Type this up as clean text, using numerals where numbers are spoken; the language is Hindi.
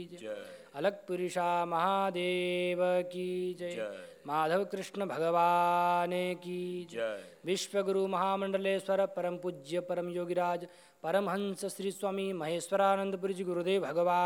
जय। अलग पुरुषा महादेव की जय। माधव कृष्ण भगवान की जय। विश्वगुरु महामंडलेश्वर परम पूज्य परम योगिराज परमहंस श्री स्वामी महेश्वरानंद पुरी जी गुरुदेव भगवान